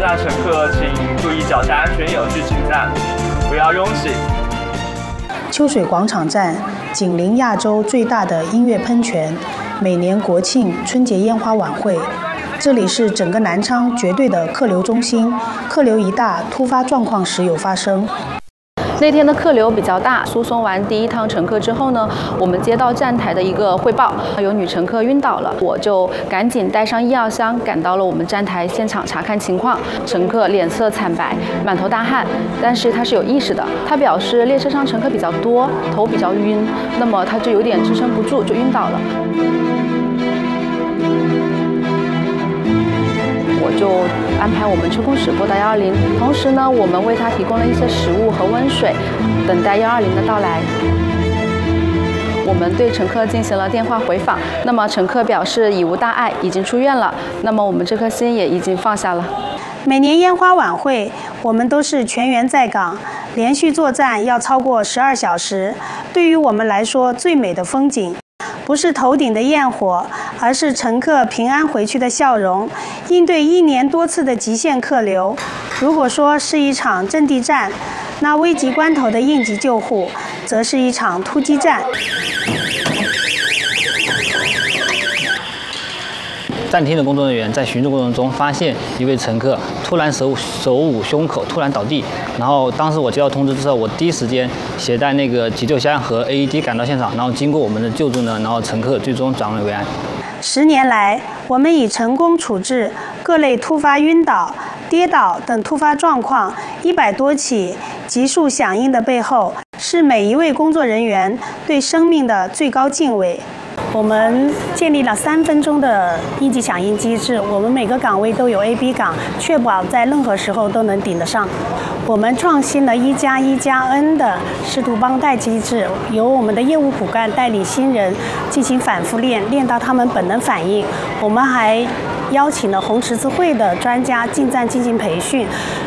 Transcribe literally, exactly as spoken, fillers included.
站乘客请注意脚下安全，有序进站，不要拥挤。 秋水广场站紧邻亚洲最大的音乐喷泉，每年国庆、春节烟花晚会。这里是整个南昌绝对的客流中心，客流一大，突发状况时有发生。 那天的客流比较大，输送完第一趟乘客之后呢，我们接到站台的一个汇报，有女乘客晕倒了，我就赶紧带上医药箱赶到了我们站台现场查看情况。乘客脸色惨白，满头大汗，但是他是有意识的。他表示列车上乘客比较多，头比较晕，那么他就有点支撑不住，就晕倒了。我就安排我们车控室拨打幺二零，同时呢，我们为他提供了一些食物和温水，等待幺二零的到来。我们对乘客进行了电话回访，那么乘客表示已无大碍，已经出院了。那么我们这颗心也已经放下了。 每年烟花晚会，我们都是全员在岗，连续作战要超过十二小时。对于我们来说，最美的风景，不是头顶的焰火，而是乘客平安回去的笑容。应对一年多次的极限客流，如果说是一场阵地战，那危急关头的应急救护，则是一场突击战。 站厅的工作人员在巡视过程中发现一位乘客突然手手捂胸口，突然倒地。然后当时我接到通知之后，我第一时间携带那个急救箱和 A E D 赶到现场，然后经过我们的救助呢，然后乘客最终转危为安。 十年来，我们已成功处置各类突发晕倒、跌倒等突发状况一百多起，急速响应的背后，是每一位工作人员对生命的最高敬畏。我们建立了三分钟的应急响应机制，我们每个岗位都有 A B 岗，确保在任何时候都能顶得上。我们创新了一加一加 N 的师徒帮带机制，由我们的业务骨干带领新人进行反复练，练到他们本能反应。我们还邀请了红十字会的专家进站进行培训。